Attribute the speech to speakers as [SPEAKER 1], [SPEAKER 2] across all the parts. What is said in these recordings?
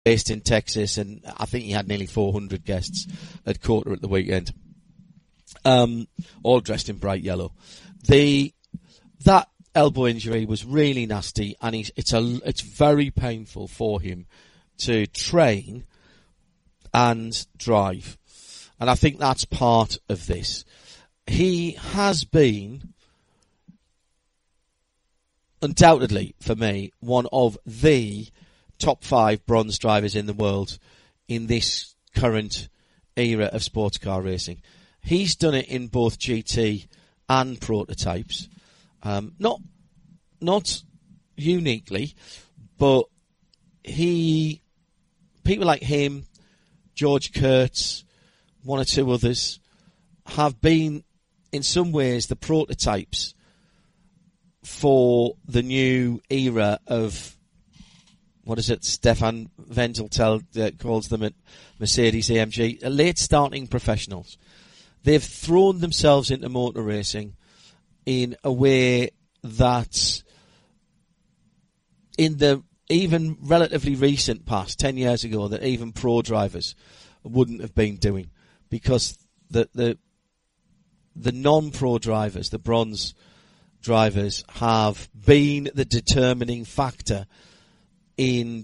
[SPEAKER 1] based in Texas, and I think he had nearly 400 guests at Coulter at the weekend. All dressed in bright yellow. That elbow injury was really nasty, and it's very painful for him to train and drive. And I think that's part of this. He has been, undoubtedly, for me, one of the top 5 bronze drivers in the world in this current era of sports car racing. He's done it in both GT and prototypes. Not uniquely, but people like him, George Kurtz, one or two others, have been, in some ways, the prototypes for the new era of, what is it, Stefan Wenzel calls them at Mercedes-AMG, late starting professionals. They've thrown themselves into motor racing in a way that in the even relatively recent past, 10 years ago, that even pro drivers wouldn't have been doing, because the non-pro drivers, the bronze drivers, have been the determining factor in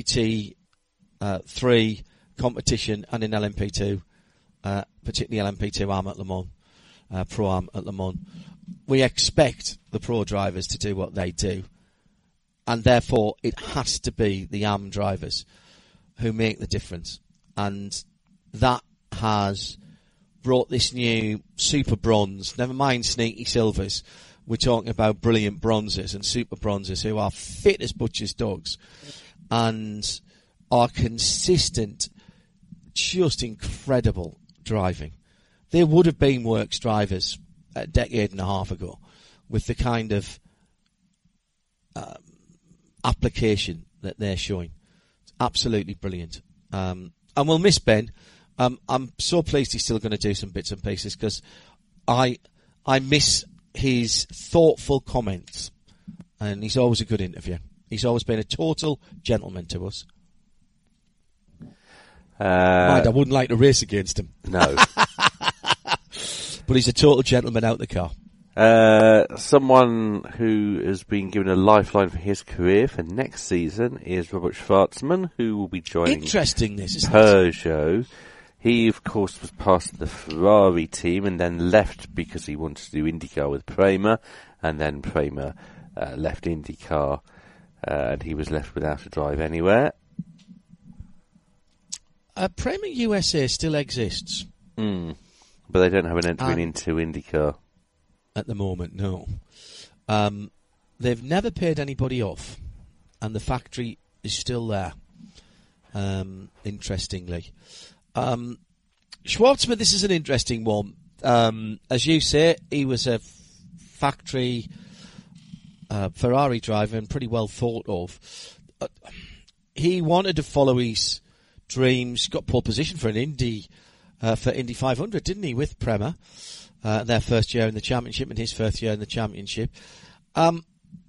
[SPEAKER 1] GT3 competition and in LMP2, particularly LMP2 Am at Le Mans, Pro-Am at Le Mans. We expect the pro drivers to do what they do, and therefore it has to be the Am drivers who make the difference. And that has brought this new super bronze, never mind sneaky silvers. We're talking about brilliant bronzes and super bronzes who are fit as butcher's dogs and are consistent, just incredible driving. They would have been works drivers a decade and a half ago with the kind of application that they're showing. It's absolutely brilliant. And we'll miss Ben. I'm so pleased he's still going to do some bits and pieces, because I miss his thoughtful comments, and he's always a good interview. He's always been a total gentleman to us. Mind, I wouldn't like to race against him.
[SPEAKER 2] No.
[SPEAKER 1] But he's a total gentleman out the car.
[SPEAKER 2] Someone who has been given a lifeline for his career for next season is Robert Schwarzman, who will be joining Peugeot. He, of course, was part of the Ferrari team and then left because he wanted to do IndyCar with Prema, and then Prema left IndyCar, and he was left without a drive anywhere.
[SPEAKER 1] Prema USA still exists.
[SPEAKER 2] But they don't have an entry into IndyCar.
[SPEAKER 1] At the moment, no. They've never paid anybody off, and the factory is still there, interestingly. Schwarzman, this is an interesting one. As you say, he was a factory Ferrari driver and pretty well thought of. He wanted to follow his dreams, got pole position for an Indy 500, didn't he, with Prema, their first year in the championship and his first year in the championship. Can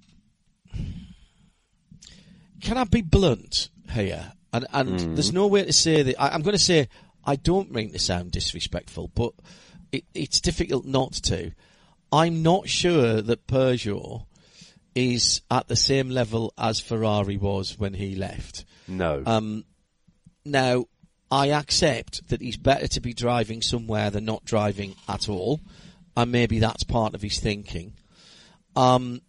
[SPEAKER 1] I be blunt here? And there's no way to say that. I'm going to say, I don't mean to sound disrespectful, but it's difficult not to. I'm not sure that Peugeot is at the same level as Ferrari was when he left.
[SPEAKER 2] No.
[SPEAKER 1] Now, I accept that he's better to be driving somewhere than not driving at all, and maybe that's part of his thinking. I'm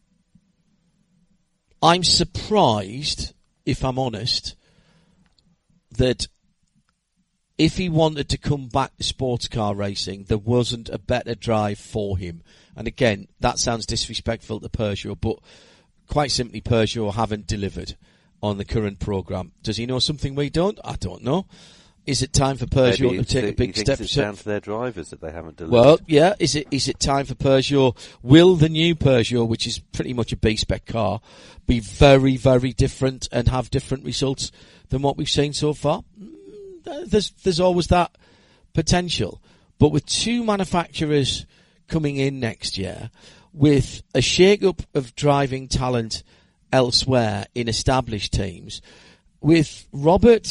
[SPEAKER 1] surprised, if I'm honest, that if he wanted to come back to sports car racing, there wasn't a better drive for him. And again, that sounds disrespectful to Peugeot, but quite simply, Peugeot haven't delivered on the current programme. Does he know something we don't? I don't know. Is it time for Peugeot to take a big step?
[SPEAKER 2] It's down to their drivers that they haven't delivered.
[SPEAKER 1] Well, yeah. Is it time for Peugeot? Will the new Peugeot, which is pretty much a B-spec car, be very, very different and have different results than what we've seen so far? There's always that potential. But with two manufacturers coming in next year, with a shake-up of driving talent elsewhere in established teams, with Robert